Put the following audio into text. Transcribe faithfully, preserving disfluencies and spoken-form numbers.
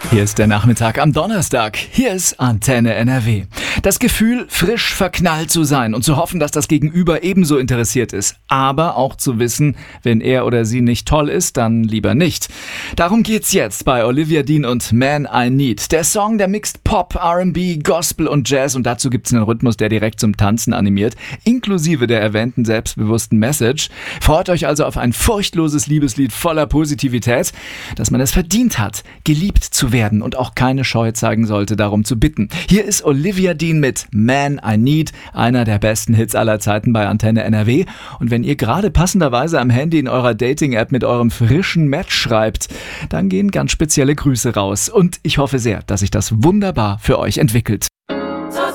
Hier ist der Nachmittag am Donnerstag. Hier ist Antenne N R W. Das Gefühl, frisch verknallt zu sein und zu hoffen, dass das Gegenüber ebenso interessiert ist. Aber auch zu wissen, wenn er oder sie nicht toll ist, dann lieber nicht. Darum geht's jetzt bei Olivia Dean und Man I Need. Der Song, der mixt Pop, R and B, Gospel und Jazz und dazu gibt's einen Rhythmus, der direkt zum Tanzen animiert, inklusive der erwähnten selbstbewussten Message. Freut euch also auf ein furchtloses Liebeslied voller Positivität, dass man es verdient hat, geliebt zu werden und auch keine Scheu zeigen sollte, darum zu bitten. Hier ist Olivia Dean mit Man I Need, einer der besten Hits aller Zeiten bei Antenne N R W. Und wenn ihr gerade passenderweise am Handy in eurer Dating-App mit eurem frischen Match schreibt, dann gehen ganz spezielle Grüße raus. Und ich hoffe sehr, dass sich das wunderbar für euch entwickelt.